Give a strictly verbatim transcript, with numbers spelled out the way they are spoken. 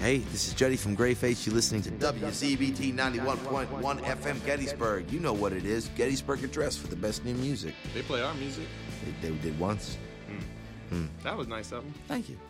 Hey, this is Jetty from Greyface. You're listening to W Z B T ninety-one point one F M Gettysburg. You know what it is. Gettysburg Address for the best new music. They play our music. They, they did once. Mm. Mm. That was nice of them. Thank you.